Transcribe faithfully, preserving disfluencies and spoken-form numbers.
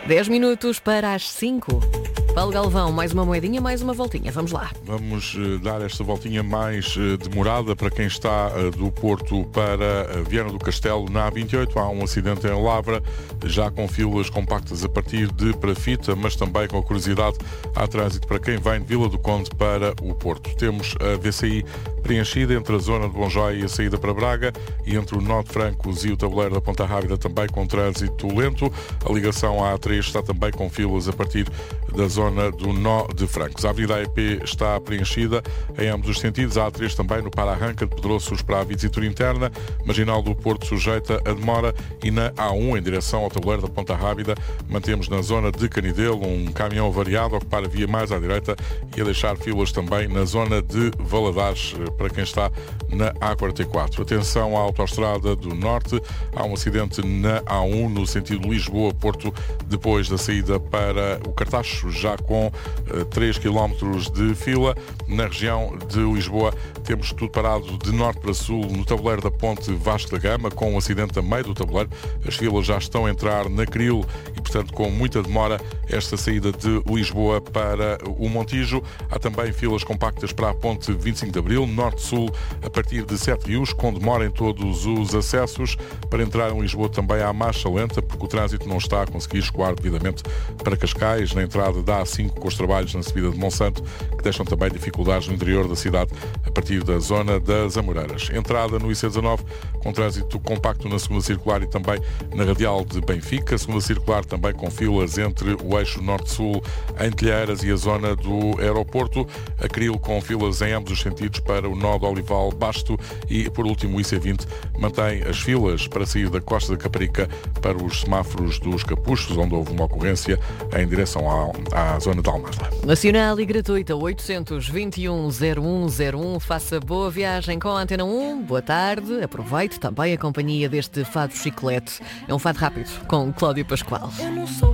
dez minutos para as cinco. Paulo Galvão, mais uma moedinha, mais uma voltinha. Vamos lá. Vamos uh, dar esta voltinha mais uh, demorada para quem está uh, do Porto para uh, Viana do Castelo. Na A vinte e oito há um acidente em Lavra, já com filas compactas a partir de Perafita, mas também com curiosidade há trânsito para quem vem de Vila do Conde para o Porto. Temos a V C I preenchida entre a zona de Bonjói e a saída para Braga, e entre o Nó de Francos e o tabuleiro da Ponta Rábida também com trânsito lento. A ligação à A três está também com filas a partir da zona do Nó de Francos. A Avenida A E P está preenchida em ambos os sentidos. A A três também no para-arranca de Pedroços para a Visitura Interna. Marginal do Porto sujeita a demora, e na A um em direção ao tabuleiro da Ponta Rábida mantemos na zona de Canidelo um caminhão variado a ocupar a via mais à direita e a deixar filas também na zona de Valadares para quem está na A quarenta e quatro. Atenção à autoestrada do Norte. Há um acidente na A um no sentido Lisboa-Porto depois da saída para o Cartacho, já com uh, três quilómetros de fila. Na região de Lisboa temos tudo parado de norte para sul no tabuleiro da Ponte Vasco da Gama, com um acidente a meio do tabuleiro. As filas já estão a entrar na Cril e, portanto, com muita demora esta saída de Lisboa para o Montijo. Há também filas compactas para a Ponte vinte e cinco de Abril, norte-sul, a partir de Sete Rios, com demora em todos os acessos. Para entrar em Lisboa também há marcha lenta, porque o trânsito não está a conseguir escoar devidamente para Cascais, na entrada da A cinco, com os trabalhos na subida de Monsanto, que deixam também dificuldades no interior da cidade, a partir da zona das Amoreiras. Entrada no I C dezanove, com trânsito compacto na segunda circular e também na radial de Benfica. Segunda circular também com filas entre o eixo norte-sul em Telheiras e a zona do aeroporto. A Cril com filas em ambos os sentidos para o nó de Olival Basto, e por último o I C vinte mantém as filas para sair da Costa da Caparica para os semáforos dos Capuchos, onde houve uma ocorrência em direção à, à zona de Almada. Nacional e gratuita oitocentos vinte e um zero um zero um. Faça boa viagem com a Antena um. Boa tarde. Aproveite também a companhia deste Fado Chiclete. É um fado rápido com Cláudio Pascoal. Eu não sou